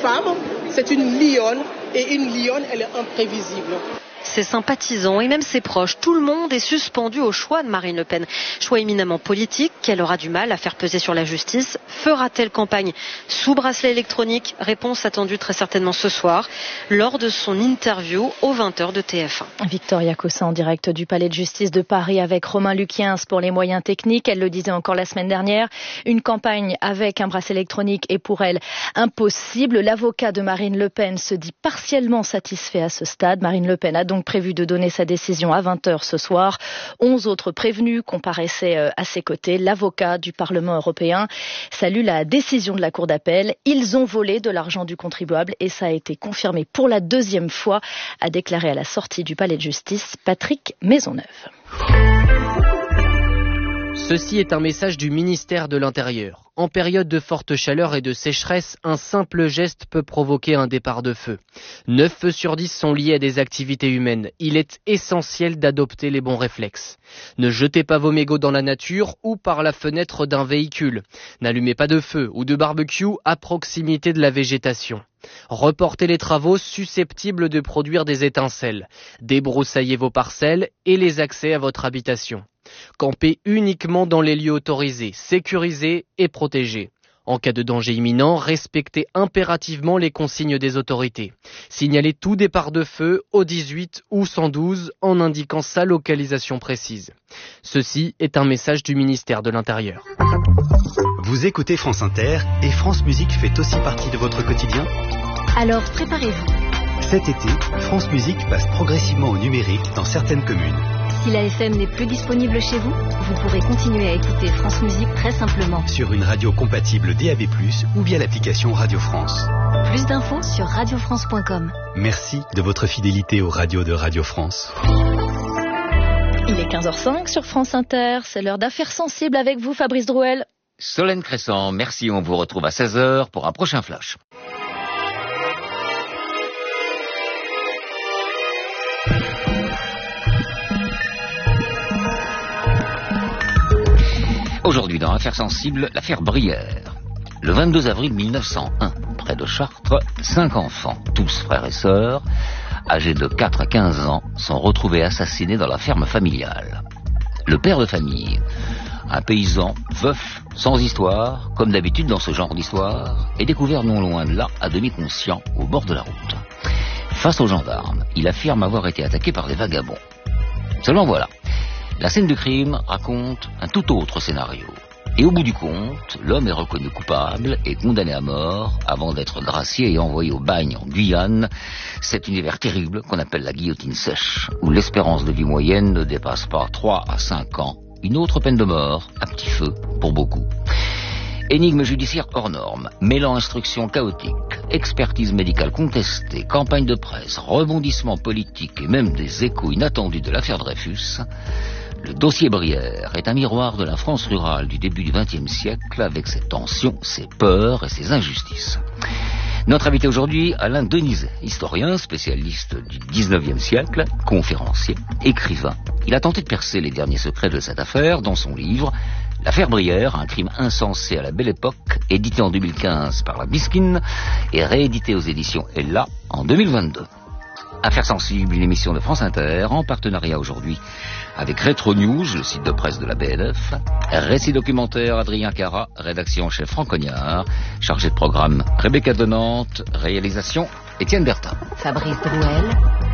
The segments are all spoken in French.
femme, c'est une lionne, et une lionne, elle est imprévisible. Ses sympathisants et même ses proches, tout le monde est suspendu au choix de Marine Le Pen. Choix éminemment politique qu'elle aura du mal à faire peser sur la justice. Fera-t-elle campagne sous bracelet électronique? Réponse attendue très certainement ce soir lors de son interview aux 20h de TF1. Victoria Cossa en direct du Palais de Justice de Paris avec Romain Luquiens pour les moyens techniques. Elle le disait encore la semaine dernière, une campagne avec un bracelet électronique est pour elle impossible. L'avocat de Marine Le Pen se dit partiellement satisfait à ce stade. Marine Le Pen a donc prévu de donner sa décision à 20h ce soir. 11 autres prévenus comparaissaient à ses côtés. L'avocat du Parlement européen salue la décision de la Cour d'appel. Ils ont volé de l'argent du contribuable et ça a été confirmé pour la deuxième fois, a déclaré à la sortie du Palais de Justice Patrick Maisonneuve. Ceci est un message du ministère de l'Intérieur. En période de forte chaleur et de sécheresse, un simple geste peut provoquer un départ de feu. 9 feux sur 10 sont liés à des activités humaines. Il est essentiel d'adopter les bons réflexes. Ne jetez pas vos mégots dans la nature ou par la fenêtre d'un véhicule. N'allumez pas de feu ou de barbecue à proximité de la végétation. Reportez les travaux susceptibles de produire des étincelles. Débroussaillez vos parcelles et les accès à votre habitation. Campez uniquement dans les lieux autorisés, sécurisés et protégés. En cas de danger imminent, respectez impérativement les consignes des autorités. Signalez tout départ de feu au 18 ou 112 en indiquant sa localisation précise. Ceci est un message du ministère de l'Intérieur. Vous écoutez France Inter et France Musique fait aussi partie de votre quotidien ? Alors préparez-vous. Cet été, France Musique passe progressivement au numérique dans certaines communes. Si la FM n'est plus disponible chez vous, vous pourrez continuer à écouter France Musique très simplement. Sur une radio compatible DAB+, ou via l'application Radio France. Plus d'infos sur radiofrance.com. Merci de votre fidélité aux radios de Radio France. Il est 15h05 sur France Inter, c'est l'heure d'affaires sensibles avec vous Fabrice Drouel. Solène Crescent, merci, on vous retrouve à 16h pour un prochain flash. Aujourd'hui, dans Affaires sensibles, l'affaire Brière. Le 22 avril 1901, près de Chartres, 5 enfants, tous frères et sœurs, âgés de 4 à 15 ans, sont retrouvés assassinés dans la ferme familiale. Le père de famille, un paysan, veuf, sans histoire, comme d'habitude dans ce genre d'histoire, est découvert non loin de là, à demi conscient, au bord de la route. Face aux gendarmes, il affirme avoir été attaqué par des vagabonds. Seulement voilà. La scène du crime raconte un tout autre scénario. Et au bout du compte, l'homme est reconnu coupable et condamné à mort avant d'être gracié et envoyé au bagne en Guyane, cet univers terrible qu'on appelle la guillotine sèche, où l'espérance de vie moyenne ne dépasse pas 3 à 5 ans. Une autre peine de mort, à petit feu, pour beaucoup. Énigme judiciaire hors norme, mêlant instructions chaotiques, expertise médicale contestée, campagne de presse, rebondissements politiques et même des échos inattendus de l'affaire Dreyfus, le dossier Brière est un miroir de la France rurale du début du XXe siècle avec ses tensions, ses peurs et ses injustices. Notre invité aujourd'hui, Alain Denizet, historien, spécialiste du XIXe siècle, conférencier, écrivain. Il a tenté de percer les derniers secrets de cette affaire dans son livre « L'affaire Brière, un crime insensé à la belle époque », édité en 2015 par la Bisquine et réédité aux éditions Ella en 2022. Affaires sensibles, une émission de France Inter, en partenariat aujourd'hui avec Retro News, le site de presse de la BNF, récit documentaire Adrien Cara, rédaction chez Franck Cognard, chargé de programme Rebecca Denante, réalisation Étienne Bertin. Fabrice Drouel.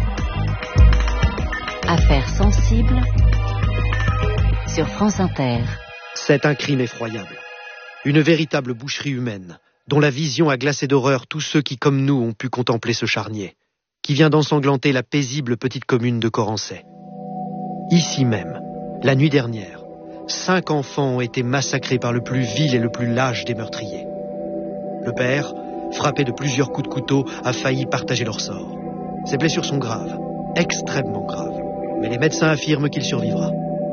Affaires sensibles sur France Inter. C'est un crime effroyable. Une véritable boucherie humaine, dont la vision a glacé d'horreur tous ceux qui, comme nous, ont pu contempler ce charnier, qui vient d'ensanglanter la paisible petite commune de Corancey. Ici même, la nuit dernière, 5 enfants ont été massacrés par le plus vil et le plus lâche des meurtriers. Le père, frappé de plusieurs coups de couteau, a failli partager leur sort. Ses blessures sont graves, extrêmement graves, mais les médecins affirment qu'il survivra.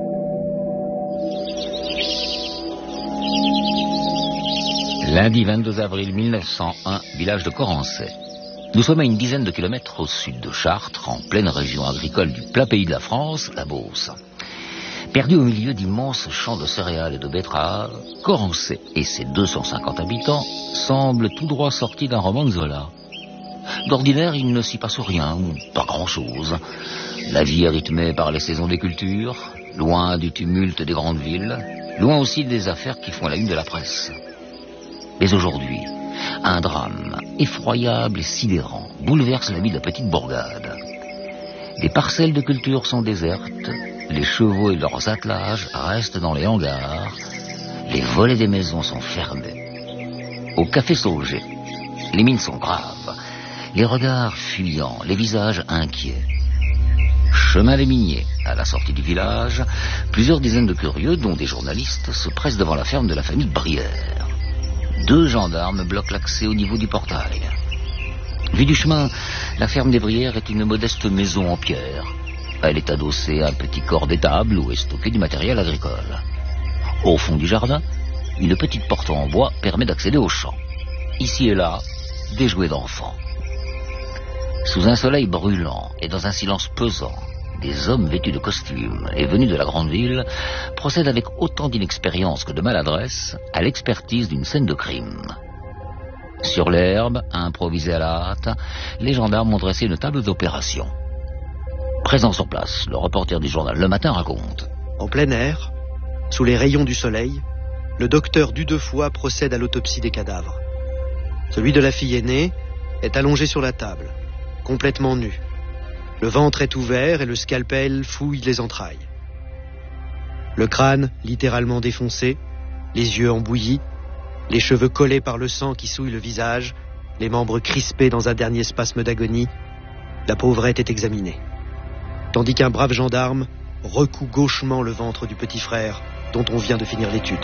Lundi 22 avril 1901, village de Corancey. Nous sommes à une dizaine de kilomètres au sud de Chartres, en pleine région agricole du plat pays de la France, la Beauce. Perdu au milieu d'immenses champs de céréales et de betteraves, Corancey et ses 250 habitants semblent tout droit sortis d'un roman de Zola. D'ordinaire, il ne s'y passe rien, ou pas grand-chose. La vie est rythmée par les saisons des cultures, loin du tumulte des grandes villes, loin aussi des affaires qui font la une de la presse. Mais aujourd'hui, un drame effroyable et sidérant bouleverse la vie de la petite bourgade. Les parcelles de culture sont désertes, les chevaux et leurs attelages restent dans les hangars, les volets des maisons sont fermés. Au café Sauger, les mines sont graves, les regards fuyants, les visages inquiets. Chemin des Miniers, à la sortie du village, plusieurs dizaines de curieux, dont des journalistes, se pressent devant la ferme de la famille Brière. 2 gendarmes bloquent l'accès au niveau du portail. Vu du chemin, la ferme des Brières est une modeste maison en pierre. Elle est adossée à un petit corps d'étable où est stocké du matériel agricole. Au fond du jardin, une petite porte en bois permet d'accéder au champ. Ici et là, des jouets d'enfants. Sous un soleil brûlant et dans un silence pesant, des hommes vêtus de costumes et venus de la grande ville procèdent avec autant d'inexpérience que de maladresse à l'expertise d'une scène de crime. Sur l'herbe, improvisée à la hâte, les gendarmes ont dressé une table d'opération. Présent sur place, le reporter du journal Le Matin raconte. En plein air, sous les rayons du soleil, le docteur Dudefoi procède à l'autopsie des cadavres. Celui de la fille aînée est allongé sur la table, complètement nu. Le ventre est ouvert et le scalpel fouille les entrailles. Le crâne littéralement défoncé, les yeux embouillis, les cheveux collés par le sang qui souille le visage, les membres crispés dans un dernier spasme d'agonie, la pauvrette est examinée. Tandis qu'un brave gendarme recoue gauchement le ventre du petit frère dont on vient de finir l'étude.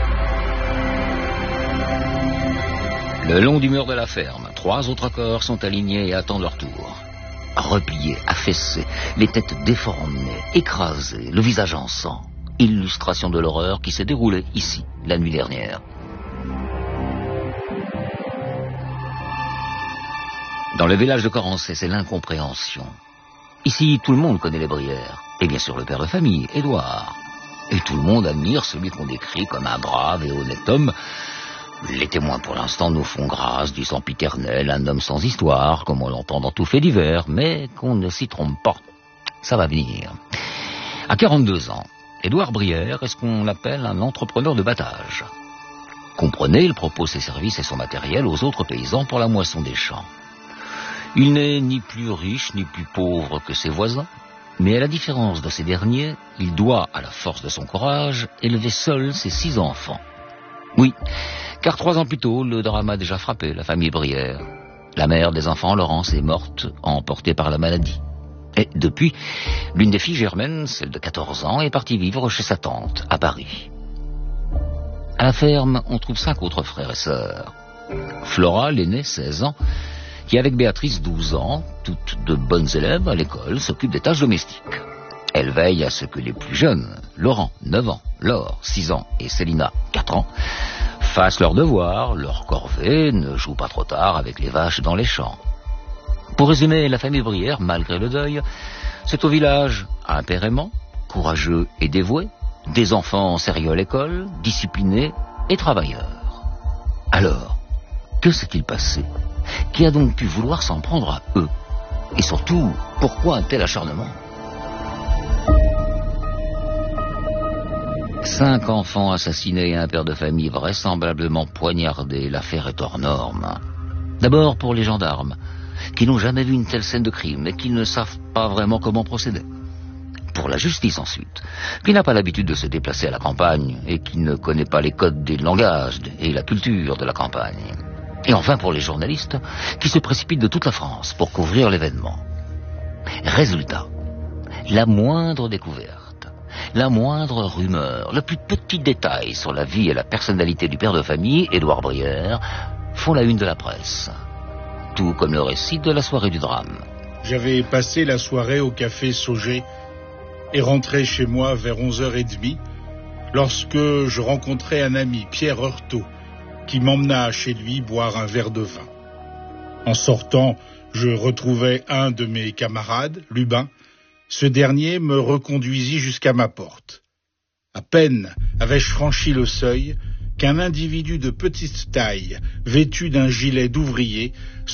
Le long du mur de la ferme, 3 autres corps sont alignés et attendent leur tour. Repliés, affaissés, les têtes déformées, écrasées, le visage en sang. Illustration de l'horreur qui s'est déroulée ici, la nuit dernière. Dans le village de Corancey, c'est l'incompréhension. Ici, tout le monde connaît les Brières. Et bien sûr le père de famille, Édouard. Et tout le monde admire celui qu'on décrit comme un brave et honnête homme. Les témoins pour l'instant nous font grâce du sempiternel, un homme sans histoire, comme on l'entend dans tout fait divers, mais qu'on ne s'y trompe pas. Ça va venir. À 42 ans, Édouard Brière est ce qu'on appelle un entrepreneur de battage. Comprenez, il propose ses services et son matériel aux autres paysans pour la moisson des champs. Il n'est ni plus riche ni plus pauvre que ses voisins, mais à la différence de ces derniers, il doit, à la force de son courage, élever seul ses 6 enfants. Oui, car 3 ans plus tôt, le drame a déjà frappé la famille Brière. La mère des enfants, Laurence, est morte, emportée par la maladie. Et depuis, l'une des filles, Germaine, celle de 14 ans, est partie vivre chez sa tante, à Paris. À la ferme, on trouve 5 autres frères et sœurs. Flora, l'aînée, 16 ans, qui avec Béatrice, 12 ans, toutes de bonnes élèves à l'école, s'occupe des tâches domestiques. Elle veille à ce que les plus jeunes, Laurent, 9 ans, Laure, 6 ans et Célina, 4 ans, fassent leurs devoirs, leur corvée, ne jouent pas trop tard avec les vaches dans les champs. Pour résumer, la famille Brière, malgré le deuil, c'est au village un père aimant, courageux et dévoué, des enfants sérieux à l'école, disciplinés et travailleurs. Alors, que s'est-il passé ? Qui a donc pu vouloir s'en prendre à eux ? Et surtout, pourquoi un tel acharnement ? 5 enfants assassinés et un père de famille vraisemblablement poignardé, l'affaire est hors norme. D'abord pour les gendarmes, qui n'ont jamais vu une telle scène de crime et qui ne savent pas vraiment comment procéder. Pour la justice ensuite, qui n'a pas l'habitude de se déplacer à la campagne et qui ne connaît pas les codes des langages et la culture de la campagne. Et enfin pour les journalistes, qui se précipitent de toute la France pour couvrir l'événement. Résultat, la moindre découverte, la moindre rumeur, le plus petit détail sur la vie et la personnalité du père de famille, Édouard Brière, font la une de la presse. Tout comme le récit de la soirée du drame. J'avais passé la soirée au café Sauger et rentré chez moi vers 11h30 lorsque je rencontrai un ami, Pierre Heurtaud, qui m'emmena chez lui boire un verre de vin. En sortant, je retrouvai un de mes camarades, Lubin. Ce dernier me reconduisit jusqu'à ma porte. À peine avais-je franchi le seuil qu'un individu de petite taille, vêtu d'un gilet d'ouvrier,